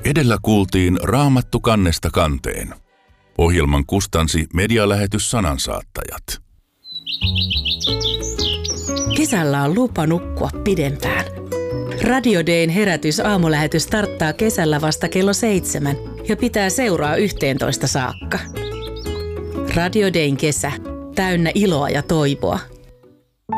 Edellä kuultiin Raamattu kannesta kanteen. Ohjelman kustansi medialähetys Sanansaattajat. Kesällä on lupa nukkua pidempään. Radio Dayn herätys-aamulähetys starttaa kesällä vasta kello 7 ja pitää seuraa 11 saakka. Radio Dayn kesä, täynnä iloa ja toivoa.